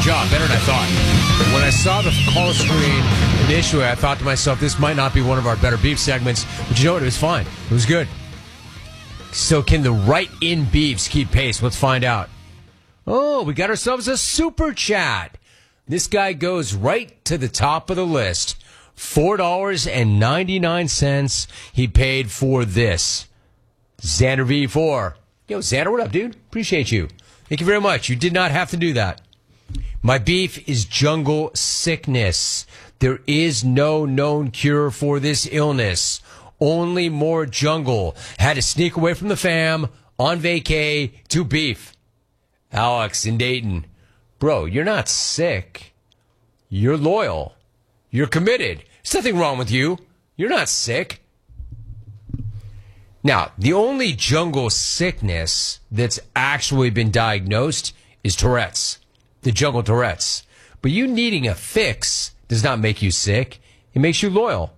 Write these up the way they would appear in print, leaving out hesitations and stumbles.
job, better than I thought. When I saw the call screen initially, I thought to myself, this might not be one of our better beef segments, but you know what? It was fine. It was good. So can the right-in beefs keep pace? Let's find out. Oh, we got ourselves a super chat. This guy goes right to the top of the list. $4.99 he paid for this. Xander V4. Yo, Xander, what up, dude? Appreciate you. Thank you very much. You did not have to do that. My beef is jungle sickness. There is no known cure for this illness. Only more jungle. Had to sneak away from the fam on vacay to beef. Alex in Dayton. Bro, you're not sick. You're loyal. You're committed. There's nothing wrong with you. You're not sick. Now, the only jungle sickness that's actually been diagnosed is Tourette's. The jungle Tourette's. But you needing a fix does not make you sick. It makes you loyal.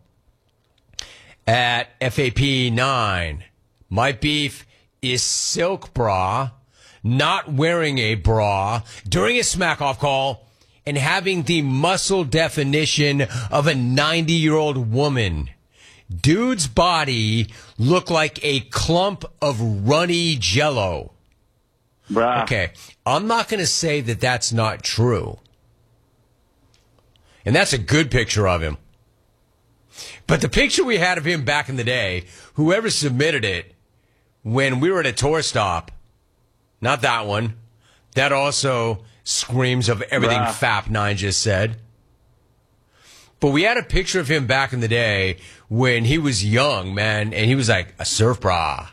At FAP9, my beef is silk bra, not wearing a bra during a smack-off call, and having the muscle definition of a 90-year-old woman. Dude's body looked like a clump of runny jello. Bruh. Okay, I'm not going to say that that's not true. And that's a good picture of him. But the picture we had of him back in the day, whoever submitted it when we were at a tour stop, not that one, that also screams of everything FAP9 just said. But we had a picture of him back in the day when he was young, man, and he was like a surf bra.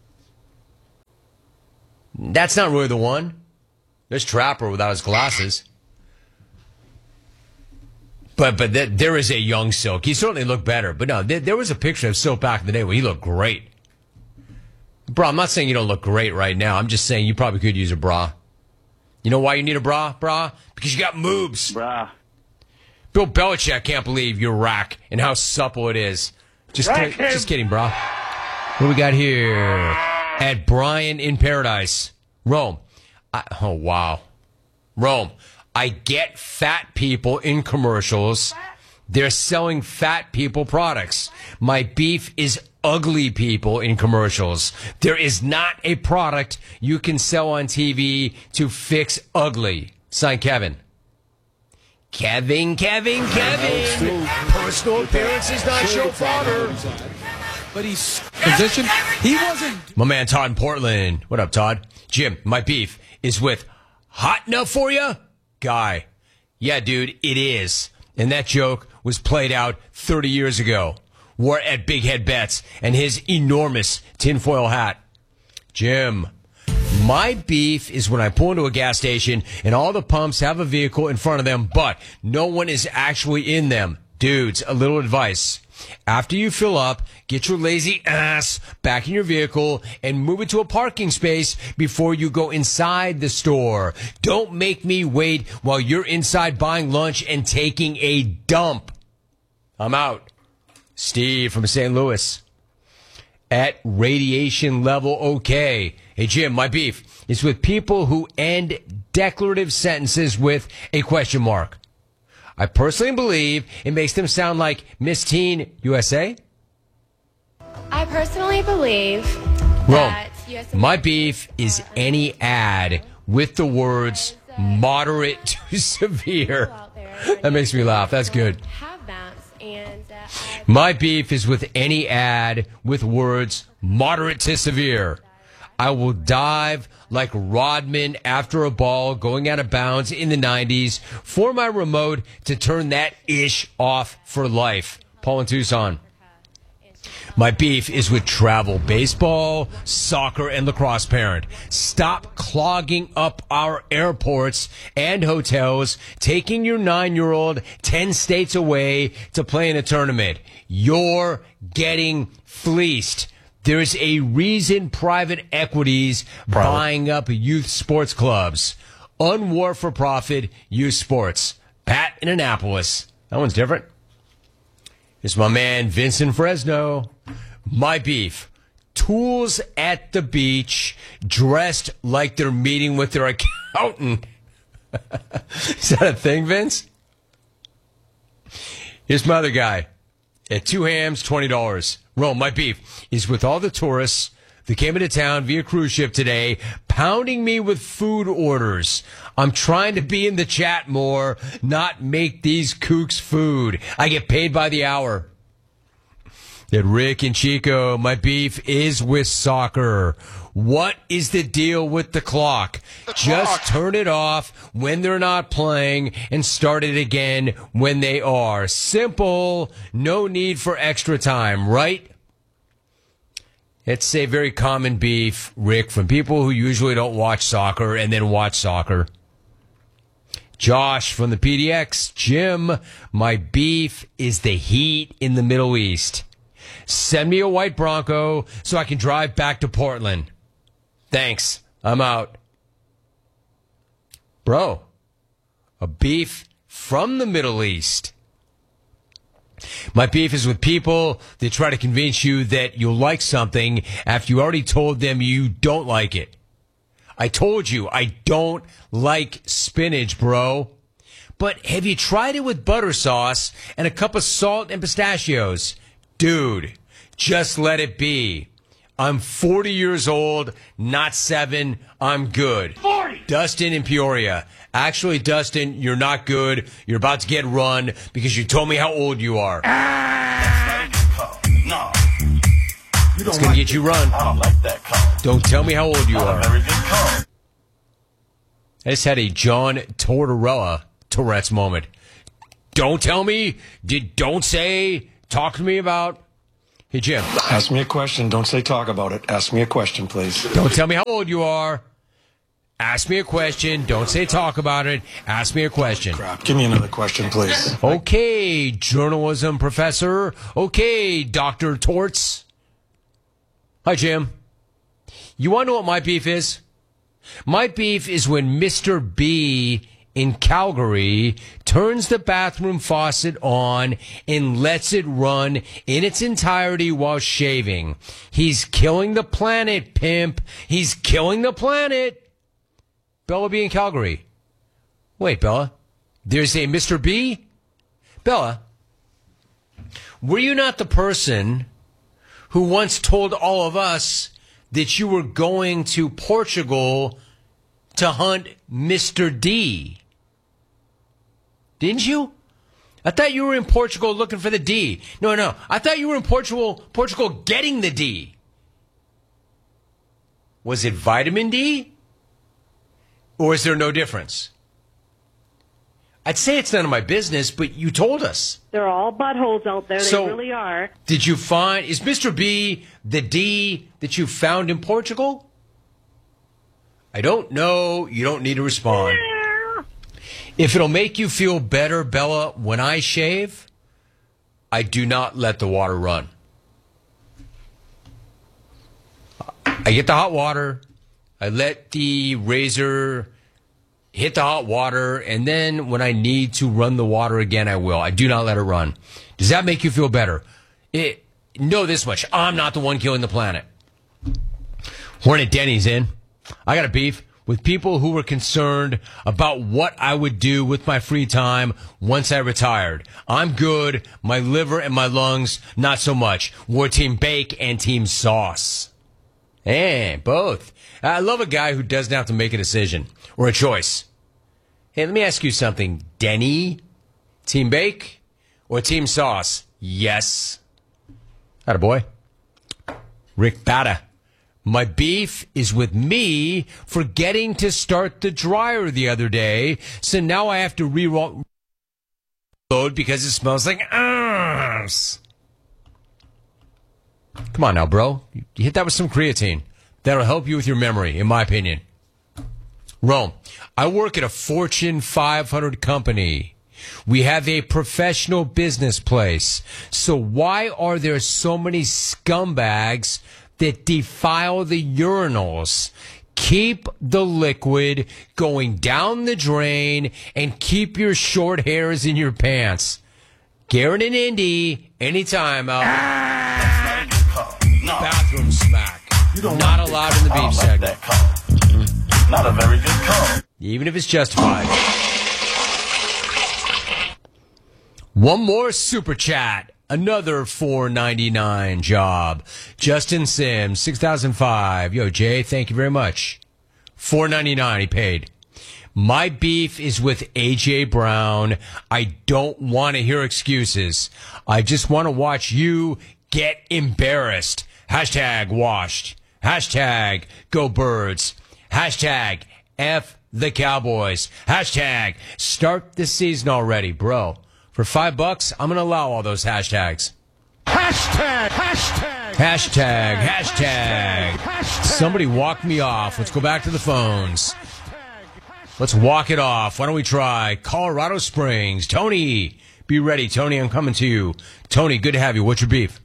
That's not really the one. There's Trapper without his glasses. But there is a young Silk. He certainly looked better. But no, there was a picture of Silk back in the day where he looked great. Bro, I'm not saying you don't look great right now. I'm just saying you probably could use a bra. You know why you need a bra? Because you got moves. Bruh. Bill Belichick can't believe your rack and how supple it is. Just kidding, bro. What do we got here? At Brian in Paradise. Rome. Oh, wow. Rome. I get fat people in commercials. They're selling fat people products. My beef is ugly people in commercials. There is not a product you can sell on TV to fix ugly. Signed, Kevin. Kevin. Personal appearances not show fodder. But he's positioned. He wasn't. My man Todd in Portland. What up, Todd? Jim, my beef is with hot enough for you? Guy. Yeah, dude, it is. And that joke was played out 30 years ago. Wore at Big Head Bets and his enormous tinfoil hat. Jim. My beef is when I pull into a gas station and all the pumps have a vehicle in front of them, but no one is actually in them. Dudes, a little advice. After you fill up, get your lazy ass back in your vehicle and move it to a parking space before you go inside the store. Don't make me wait while you're inside buying lunch and taking a dump. I'm out. Steve from St. Louis. At radiation level okay. Hey, Jim, my beef is with people who end declarative sentences with a question mark. I personally believe it makes them sound like Miss Teen USA. I personally believe Rome, that USA my beef is any ad with the words moderate to severe. That makes me laugh. That's good. have that, and My beef is with any ad with words moderate to severe. I will dive like Rodman after a ball going out of bounds in the 90s for my remote to turn that ish off for life. Paul in Tucson. My beef is with travel baseball, soccer, and lacrosse parent. Stop clogging up our airports and hotels, taking your 9-year-old 10 states away to play in a tournament. You're getting fleeced. There's a reason private equities buying up youth sports clubs. Unwar for profit youth sports. Pat in Annapolis. That one's different. It's my man Vincent Fresno. My beef. Tools at the beach, dressed like they're meeting with their accountant. Is that a thing, Vince? Here's my other guy. At 2 hams, $20. Rome, my beef is with all the tourists that came into town via cruise ship today, pounding me with food orders. I'm trying to be in the chat more, not make these kooks food. I get paid by the hour. At Rick and Chico, my beef is with soccer. What is the deal with the clock? Just turn it off when they're not playing and start it again when they are. Simple. No need for extra time, right? It's a very common beef, Rick, from people who usually don't watch soccer and then watch soccer. Josh from the PDX. Jim, my beef is the heat in the Middle East. Send me a white Bronco so I can drive back to Portland. Thanks. I'm out. Bro, a beef from the Middle East. My beef is with people that try to convince you that you'll like something after you already told them you don't like it. I told you I don't like spinach, bro. But have you tried it with butter sauce and a cup of salt and pistachios? Dude, just let it be. I'm 40 years old, not 7. I'm good. 40. Dustin in Peoria. Actually, Dustin, you're not good. You're about to get run because you told me how old you are. No. It's going to get you run. I don't like that call. Don't tell me how old you are. Very good call. I just had a John Tortorella Tourette's moment. Don't tell me. Don't say. Talk to me about. Hey, Jim. Ask me a question. Don't say talk about it. Ask me a question, please. Don't tell me how old you are. Ask me a question. Don't say talk about it. Ask me a question. Crap. Give me another question, please. Okay, journalism professor. Okay, Dr. Torts. Hi, Jim. You want to know what my beef is? My beef is when Mr. B in Calgary turns the bathroom faucet on and lets it run in its entirety while shaving. He's killing the planet, pimp. He's killing the planet. Bella B in Calgary. Wait, Bella. There's a Mr. B? Bella, were you not the person who once told all of us that you were going to Portugal to hunt Mr. D? Didn't you? I thought you were in Portugal looking for the D. No. I thought you were in Portugal getting the D. Was it vitamin D? Or is there no difference? I'd say it's none of my business, but you told us. They're all buttholes out there. So, they really are. Did you find, is Mr. B the D that you found in Portugal? I don't know. You don't need to respond. If it'll make you feel better, Bella, when I shave, I do not let the water run. I get the hot water. I let the razor hit the hot water, and then when I need to run the water again, I will. I do not let it run. Does that make you feel better? Know this much. I'm not the one killing the planet. Hornet Denny's in. I got a beef with people who were concerned about what I would do with my free time once I retired. I'm good. My liver and my lungs, not so much. We're Team Bake and Team Sauce. And both. I love a guy who doesn't have to make a decision or a choice. Hey, let me ask you something. Denny, Team Bake or Team Sauce? Yes. Attaboy. Rick Bata. My beef is with me forgetting to start the dryer the other day, so now I have to reload because it smells like ass. Come on now, bro. You hit that with some creatine. That'll help you with your memory, in my opinion. Rome, I work at a Fortune 500 company. We have a professional business place. So why are there so many scumbags that defile the urinals? Keep the liquid going down the drain and keep your short hairs in your pants. Garrett and Indy, anytime. Bathroom smack. Not allowed in the beef segment. Not a very good call. even if it's justified. One more super chat. Another $4.99 job. Justin Sims, 6005. Yo, Jay, thank you very much. $4.99 he paid. My beef is with A.J. Brown. I don't want to hear excuses. I just want to watch you get embarrassed. Hashtag washed. Hashtag go birds. Hashtag F the Cowboys. Hashtag start the season already, bro. For $5, I'm going to allow all those hashtags. Hashtag. Somebody walk me off. Let's go back to the phones. Let's walk it off. Why don't we try Colorado Springs? Tony, be ready. Tony, I'm coming to you. Tony, good to have you. What's your beef?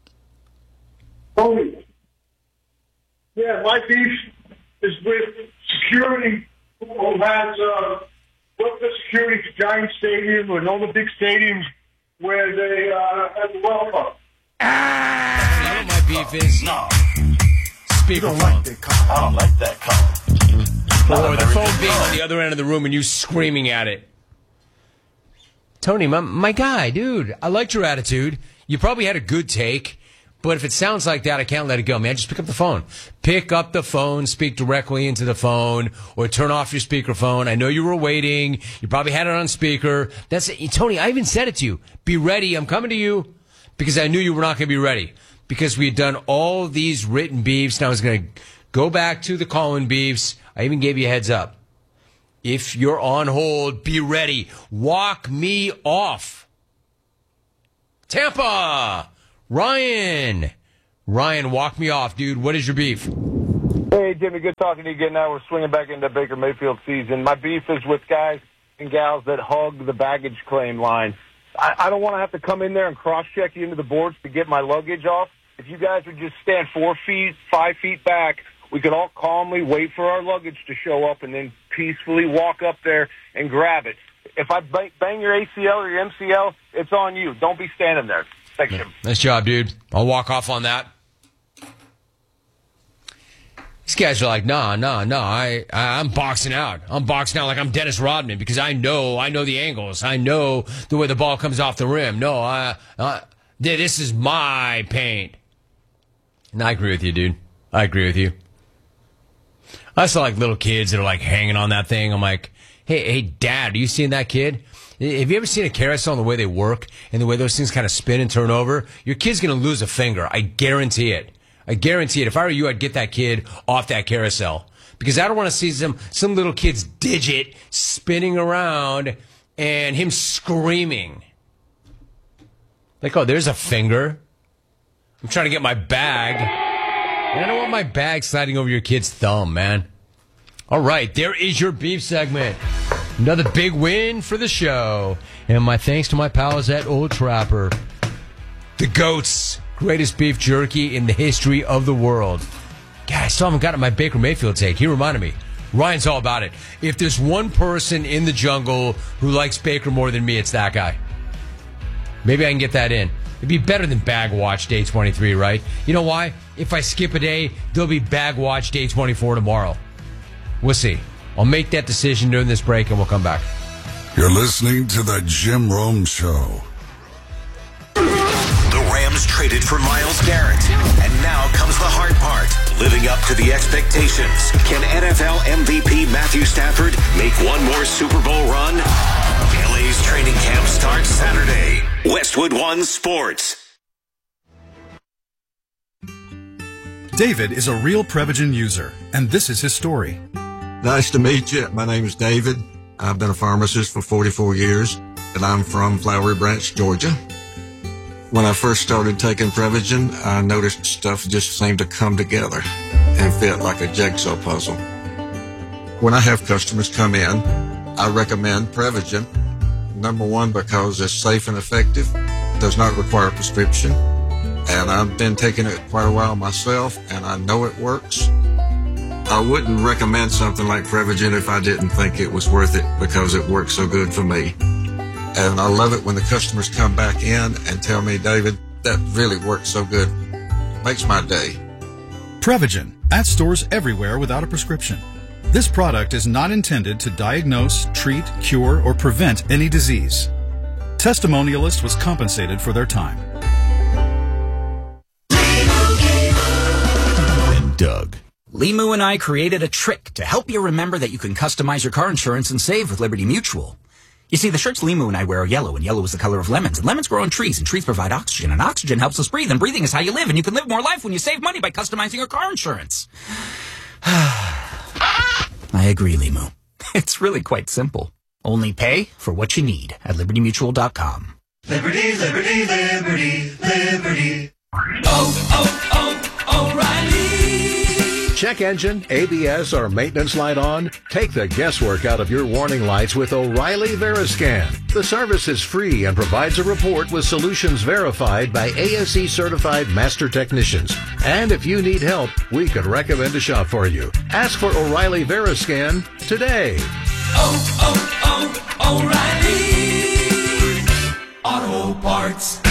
Tony. Yeah, my beef is with security who has worked the security for Giant Stadium and all the big stadiums where they have the welcome. You know what my beef is? No. Speakerphone. I don't like that call. Or the phone being on the other end of the room and you screaming at it. Tony, my guy, dude, I liked your attitude. You probably had a good take. But if it sounds like that, I can't let it go, man. Just pick up the phone. Pick up the phone, speak directly into the phone, or turn off your speakerphone. I know you were waiting. You probably had it on speaker. That's it. Tony, I even said it to you. Be ready. I'm coming to you because I knew you were not going to be ready because we had done all these written beefs, and I was going to go back to the call-in beefs. I even gave you a heads up. If you're on hold, be ready. Walk me off. Tampa! Ryan, walk me off, dude. What is your beef? Hey, Jimmy, good talking to you again. Now we're swinging back into Baker Mayfield season. My beef is with guys and gals that hug the baggage claim line. I don't want to have to come in there and cross-check you into the boards to get my luggage off. If you guys would just stand 4 feet, 5 feet back, we could all calmly wait for our luggage to show up and then peacefully walk up there and grab it. If I bang your ACL or your MCL, it's on you. Don't be standing there. Thanks, Jim. Nice job, dude. I'll walk off on that. These guys are like, no, I'm boxing out. I'm boxing out like I'm Dennis Rodman because I know the angles. I know the way the ball comes off the rim. No, this is my paint. And I agree with you, dude. I agree with you. I saw like little kids that are like hanging on that thing. I'm like, hey, Dad, are you seeing that kid? Have you ever seen a carousel and the way they work and the way those things kind of spin and turn over? Your kid's going to lose a finger. I guarantee it. If I were you, I'd get that kid off that carousel because I don't want to see some little kid's digit spinning around and him screaming. Like, oh, there's a finger. I'm trying to get my bag. And I don't want my bag sliding over your kid's thumb, man. All right, there is your beef segment. Another big win for the show. And my thanks to my pals at Old Trapper. The GOATs. Greatest beef jerky in the history of the world. God, I still haven't gotten my Baker Mayfield take. He reminded me. Ryan's all about it. If there's one person in the jungle who likes Baker more than me, it's that guy. Maybe I can get that in. It'd be better than Bag Watch Day 23, right? You know why? If I skip a day, there'll be Bag Watch Day 24 tomorrow. We'll see. I'll make that decision during this break, and we'll come back. You're listening to The Jim Rome Show. The Rams traded for Myles Garrett. And now comes the hard part. Living up to the expectations. Can NFL MVP Matthew Stafford make one more Super Bowl run? LA's training camp starts Saturday. Westwood One Sports. David is a real Prevagen user, and this is his story. Nice to meet you. My name is David. I've been a pharmacist for 44 years, and I'm from Flowery Branch, Georgia. When I first started taking Prevagen, I noticed stuff just seemed to come together and fit like a jigsaw puzzle. When I have customers come in, I recommend Prevagen. Number one, because it's safe and effective, does not require a prescription, and I've been taking it quite a while myself, and I know it works. I wouldn't recommend something like Prevagen if I didn't think it was worth it because it works so good for me. And I love it when the customers come back in and tell me, David, that really worked so good. Makes my day. Prevagen, at stores everywhere without a prescription. This product is not intended to diagnose, treat, cure, or prevent any disease. Testimonialist was compensated for their time. And Doug. Limu and I created a trick to help you remember that you can customize your car insurance and save with Liberty Mutual. You see, the shirts Limu and I wear are yellow, and yellow is the color of lemons. And lemons grow on trees, and trees provide oxygen, and oxygen helps us breathe, and breathing is how you live, and you can live more life when you save money by customizing your car insurance. I agree, Limu. It's really quite simple. Only pay for what you need at LibertyMutual.com. Liberty, liberty, liberty, liberty. O'Reilly. Check engine, ABS, or maintenance light on? Take the guesswork out of your warning lights with O'Reilly Veriscan. The service is free and provides a report with solutions verified by ASE-certified master technicians. And if you need help, we could recommend a shop for you. Ask for O'Reilly Veriscan today. O'Reilly Auto Parts.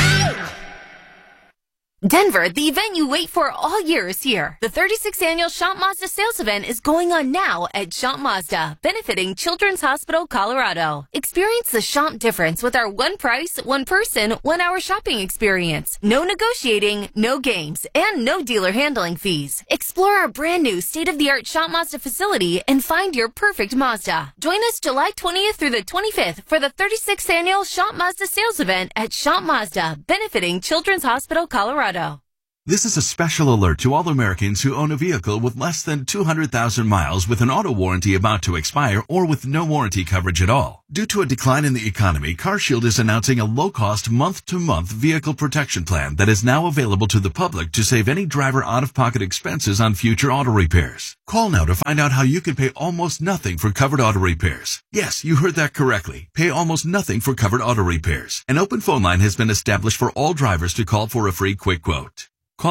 Denver, the event you wait for all year is here. The 36th annual Shop Mazda sales event is going on now at Shop Mazda, benefiting Children's Hospital, Colorado. Experience the shop difference with our one price, one person, 1 hour shopping experience. No negotiating, no games, and no dealer handling fees. Explore our brand new state-of-the-art Shop Mazda facility and find your perfect Mazda. Join us July 20th through the 25th for the 36th annual Shop Mazda sales event at Shop Mazda, benefiting Children's Hospital, Colorado. This is a special alert to all Americans who own a vehicle with less than 200,000 miles with an auto warranty about to expire or with no warranty coverage at all. Due to a decline in the economy, CarShield is announcing a low-cost month-to-month vehicle protection plan that is now available to the public to save any driver out-of-pocket expenses on future auto repairs. Call now to find out how you can pay almost nothing for covered auto repairs. Yes, you heard that correctly. Pay almost nothing for covered auto repairs. An open phone line has been established for all drivers to call for a free quick quote. Call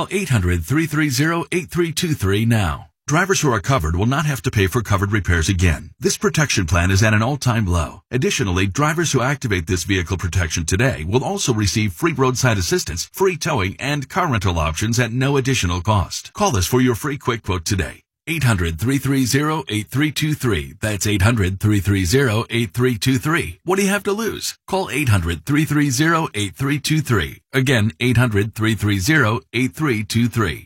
800-330-8323 now. Drivers who are covered will not have to pay for covered repairs again. This protection plan is at an all-time low. Additionally, drivers who activate this vehicle protection today will also receive free roadside assistance, free towing, and car rental options at no additional cost. Call us for your free quick quote today. 800-330-8323. That's 800-330-8323. What do you have to lose? Call 800-330-8323. Again, 800-330-8323.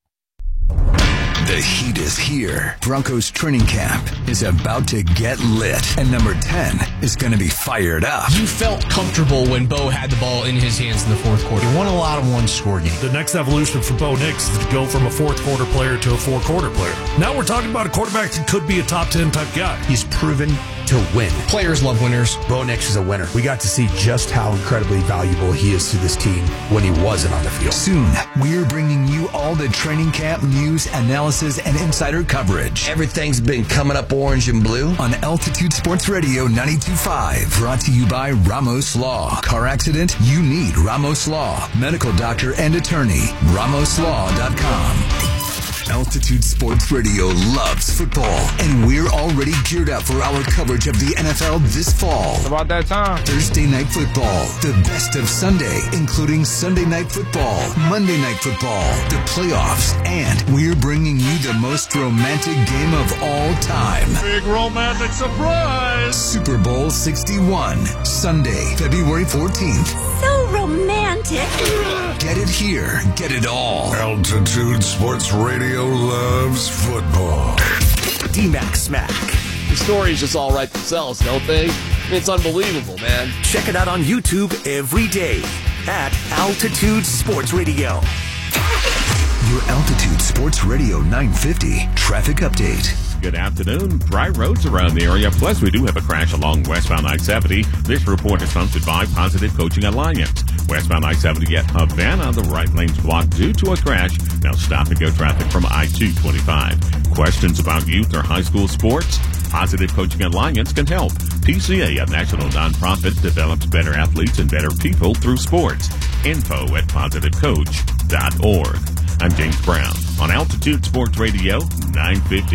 The heat is here. Broncos training camp is about to get lit. And number 10 is going to be fired up. You felt comfortable when Bo had the ball in his hands in the fourth quarter. He won a lot of one-score games. The next evolution for Bo Nix is to go from a fourth-quarter player to a four-quarter player. Now we're talking about a quarterback that could be a top 10 type guy. He's proven to win. Players love winners. Bo Nix is a winner. We got to see just how incredibly valuable he is to this team when he wasn't on the field. Soon, we're bringing you all the training camp news, analysis, and insider coverage. Everything's been coming up orange and blue. On Altitude Sports Radio 92.5. Brought to you by Ramos Law. Car accident? You need Ramos Law. Medical doctor and attorney. RamosLaw.com. Altitude Sports Radio loves football, and we're already geared up for our coverage of the NFL this fall. It's about that time. Thursday Night Football, the best of Sunday, including Sunday Night Football, Monday Night Football, the playoffs, and we're bringing you the most romantic game of all time. Big romantic surprise! Super Bowl 61, Sunday, February 14th. So romantic. Get it here. Get it all. Altitude Sports Radio loves football. D-Mac Smack. The stories just all write themselves, don't they? It's unbelievable, man. Check it out on YouTube every day at Altitude Sports Radio. Your Altitude Sports Radio 950 traffic update. Good afternoon. Dry roads around the area. Plus, we do have a crash along westbound I-70. This report is sponsored by Positive Coaching Alliance. Westbound I-70 at Havana, the right lane's blocked due to a crash. Now stop and go traffic from I-225. Questions about youth or high school sports? Positive Coaching Alliance can help. PCA, a national nonprofit, develops better athletes and better people through sports. Info at positivecoach.org. I'm James Brown on Altitude Sports Radio 950.